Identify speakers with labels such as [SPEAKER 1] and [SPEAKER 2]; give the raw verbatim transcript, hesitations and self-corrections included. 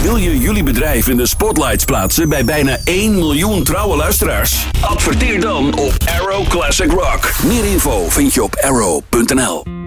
[SPEAKER 1] Wil je jullie bedrijf in de spotlights plaatsen bij bijna één miljoen trouwe luisteraars? Adverteer dan op Arrow Classic Rock. Meer info vind je op arrow punt n l.